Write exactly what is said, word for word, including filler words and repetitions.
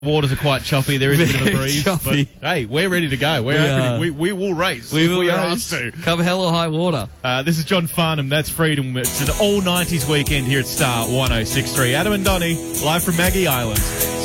Waters are quite choppy. There is a bit of a Very breeze. choppy. But, hey, we're ready to go. We're We opening. are. We, we will race. We if will we are race. asked to. Come hell or high water. Uh, this is John Farnham. That's Freedom. It's an all nineties weekend here at Star one oh six point three. Adam and Donnie, live from Maggie Island.